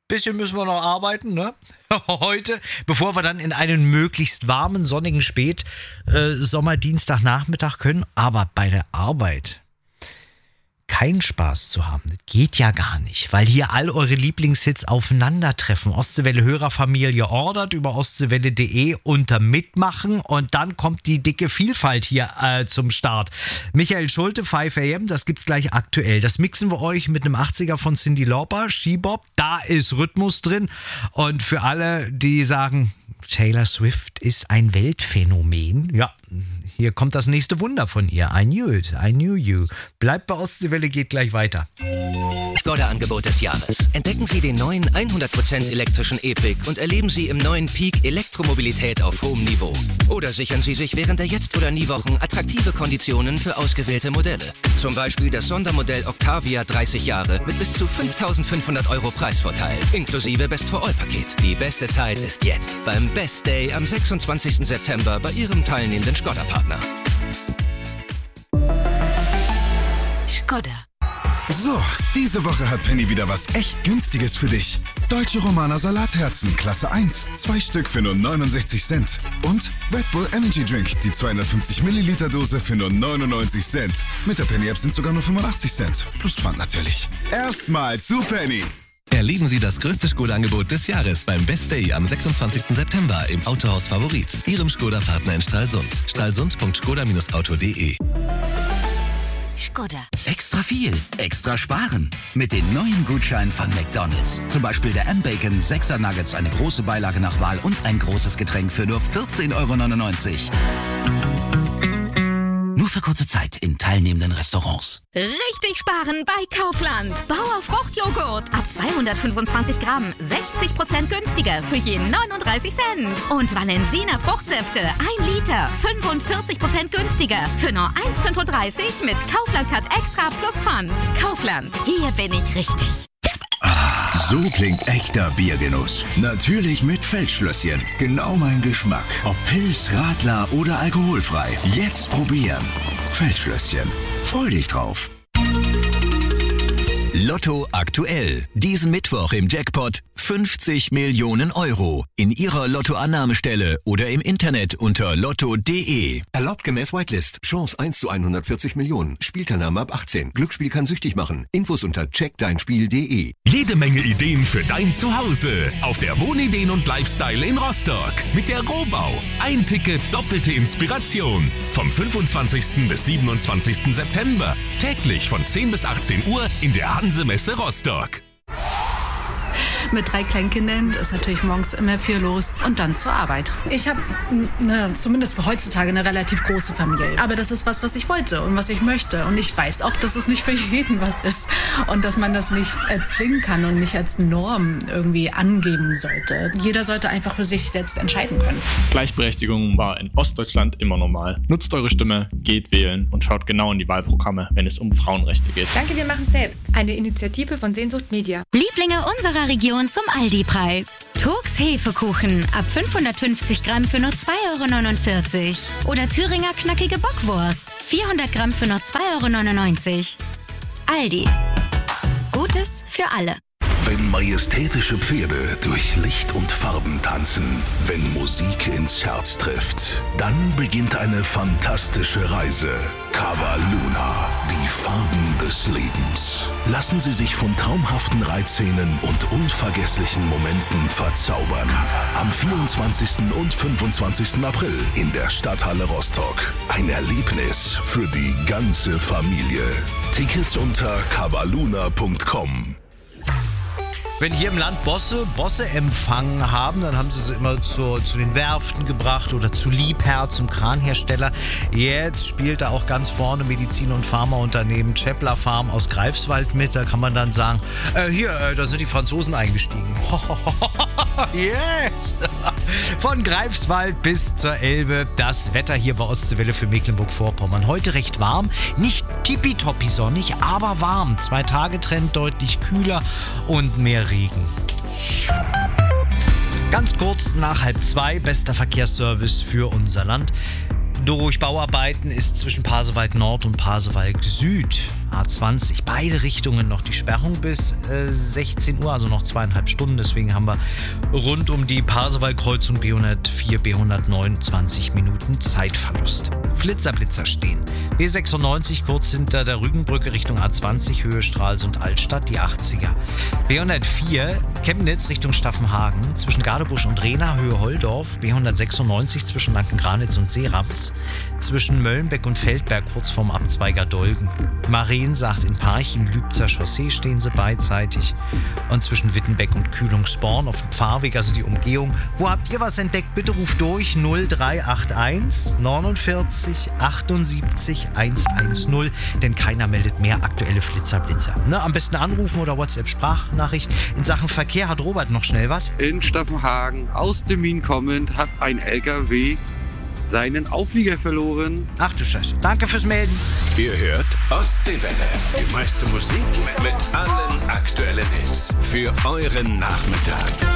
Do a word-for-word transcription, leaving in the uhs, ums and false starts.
Bisschen müssen wir noch arbeiten, ne? Heute, bevor wir dann in einen möglichst warmen, sonnigen Spät-Sommerdienstagnachmittag können. Aber bei der Arbeit keinen Spaß zu haben, das geht ja gar nicht, weil hier all eure Lieblingshits aufeinandertreffen. Ostseewelle Hörerfamilie ordert über ostseewelle punkt de unter Mitmachen und dann kommt die dicke Vielfalt hier äh, zum Start. Michael Schulte, fünf a m, das gibt's gleich aktuell. Das mixen wir euch mit einem achtziger von Cyndi Lauper, She-Bop, da ist Rhythmus drin und für alle, die sagen, Taylor Swift ist ein Weltphänomen, ja, hier kommt das nächste Wunder von ihr. I knew it, I knew you. Bleibt bei Ostseewelle, geht gleich weiter. Skoda-Angebot des Jahres. Entdecken Sie den neuen hundert Prozent elektrischen E-Pick und erleben Sie im neuen Peak Elektromobilität auf hohem Niveau. Oder sichern Sie sich während der Jetzt- oder Nie-Wochen attraktive Konditionen für ausgewählte Modelle. Zum Beispiel das Sondermodell Octavia dreißig Jahre mit bis zu fünftausendfünfhundert Euro Preisvorteil, inklusive Best-for-All-Paket. Die beste Zeit ist jetzt beim Best Day am sechsundzwanzigsten September bei Ihrem teilnehmenden Skoda-Partner. Skoda. So, diese Woche hat Penny wieder was echt Günstiges für dich. Deutsche Romaner Salatherzen, Klasse eins, zwei Stück für nur neunundsechzig Cent. Und Red Bull Energy Drink, die zweihundertfünfzig Milliliter Dose für nur neunundneunzig Cent. Mit der Penny-App sind sogar nur fünfundachtzig Cent. Plus Pfand natürlich. Erstmal zu Penny. Erleben Sie das größte Skoda-Angebot des Jahres beim Best Day am sechsundzwanzigsten September im Autohaus Favorit, Ihrem Skoda-Partner in Stralsund. stralsund punkt skoda auto punkt de. Skoda. Extra viel, extra sparen. Mit den neuen Gutscheinen von McDonald's. Zum Beispiel der M-Bacon sechser Nuggets, eine große Beilage nach Wahl und ein großes Getränk für nur vierzehn Euro neunundneunzig. Nur für kurze Zeit in teilnehmenden Restaurants. Richtig sparen bei Kaufland. Bauer Fruchtjoghurt ab zweihundertfünfundzwanzig Gramm, sechzig Prozent günstiger für je neununddreißig Cent. Und Valensina Fruchtsäfte, ein Liter, fünfundvierzig Prozent günstiger für nur eins Komma fünfunddreißig mit Kaufland Cut Extra plus Pfand. Kaufland, hier bin ich richtig. So klingt echter Biergenuss. Natürlich mit Feldschlösschen. Genau mein Geschmack. Ob Pils, Radler oder alkoholfrei. Jetzt probieren. Feldschlösschen. Freu dich drauf. Lotto aktuell. Diesen Mittwoch im Jackpot fünfzig Millionen Euro. In Ihrer Lottoannahmestelle oder im Internet unter lotto punkt de. Erlaubt gemäß Whitelist. Chance eins zu hundertvierzig Millionen. Spielteilnahme ab achtzehn. Glücksspiel kann süchtig machen. Infos unter check dein spiel punkt de. Jede Menge Ideen für dein Zuhause. Auf der Wohnideen und Lifestyle in Rostock. Mit der Rohbau. Ein Ticket, doppelte Inspiration. Vom fünfundzwanzigsten bis siebenundzwanzigsten September. Täglich von zehn bis achtzehn Uhr in der Hansemesse Rostock. Mit drei Kleinkindern ist natürlich morgens immer viel los und dann zur Arbeit. Ich habe, ne, zumindest für heutzutage, eine relativ große Familie. Aber das ist was, was ich wollte und was ich möchte. Und ich weiß auch, dass es nicht für jeden was ist. Und dass man das nicht erzwingen kann und nicht als Norm irgendwie angeben sollte. Jeder sollte einfach für sich selbst entscheiden können. Gleichberechtigung war in Ostdeutschland immer normal. Nutzt eure Stimme, geht wählen und schaut genau in die Wahlprogramme, wenn es um Frauenrechte geht. Danke, wir machen selbst. Eine Initiative von Sehnsucht Media. Lieblinge unserer Region zum Aldi-Preis. Turks Hefekuchen ab fünfhundertfünfzig Gramm für nur zwei Euro neunundvierzig. Oder Thüringer knackige Bockwurst, vierhundert Gramm für nur zwei Euro neunundneunzig. Aldi. Gutes für alle. Wenn majestätische Pferde durch Licht und Farben tanzen, wenn Musik ins Herz trifft, dann beginnt eine fantastische Reise. Cava Luna, die Farben des Lebens. Lassen Sie sich von traumhaften Reitszenen und unvergesslichen Momenten verzaubern. Am vierundzwanzigsten und fünfundzwanzigsten April in der Stadthalle Rostock. Ein Erlebnis für die ganze Familie. Tickets unter cavaluna punkt com. Wenn hier im Land Bosse, Bosse empfangen haben, dann haben sie sie immer zu, zu den Werften gebracht oder zu Liebherr, zum Kranhersteller. Jetzt spielt da auch ganz vorne Medizin- und Pharmaunternehmen Chepler Farm aus Greifswald mit. Da kann man dann sagen, äh, hier, äh, da sind die Franzosen eingestiegen. Yes! Von Greifswald bis zur Elbe. Das Wetter hier bei Ostseewelle für Mecklenburg-Vorpommern. Heute recht warm, nicht tippitoppi sonnig, aber warm. Zwei Tage Trend deutlich kühler und mehr Regen. Ganz kurz nach halb zwei, bester Verkehrsservice für unser Land. Durch Bauarbeiten ist zwischen Pasewalk Nord und Pasewalk Süd A zwanzig. Beide Richtungen noch die Sperrung bis äh, sechzehn Uhr, also noch zweieinhalb Stunden. Deswegen haben wir rund um die Pasewalk-Kreuzung B hundertvier, B hundertneun zwanzig Minuten Zeitverlust. Flitzerblitzer stehen. B sechsundneunzig kurz hinter der Rügenbrücke Richtung A zwanzig, Höhe Stralsund Altstadt, die achtziger. B hundertvier Chemnitz Richtung Staffenhagen, zwischen Gardebusch und Rehna, Höhe Holdorf. B hundertsechsundneunzig zwischen Lanken-Granitz und Seerams. Zwischen Möllenbeck und Feldberg kurz vorm Abzweiger Dolgen. Maren sagt in Parchim, Lübzer Chaussee stehen sie beidseitig. Und zwischen Wittenbeck und Kühlungsborn auf dem Fahrweg, also die Umgehung. Wo habt ihr was entdeckt? Bitte ruft durch null drei acht eins neunundvierzig achtundsiebzig hundertzehn, denn keiner meldet mehr aktuelle Flitzerblitzer. Ne, am besten anrufen oder WhatsApp-Sprachnachricht. In Sachen Verkehr hat Robert noch schnell was. In Staffenhagen, aus dem Min kommend, hat ein L K W seinen Auflieger verloren. Ach du Scheiße. Danke fürs Melden. Ihr hört Ostseewelle. Die meiste Musik mit allen aktuellen Hits für euren Nachmittag.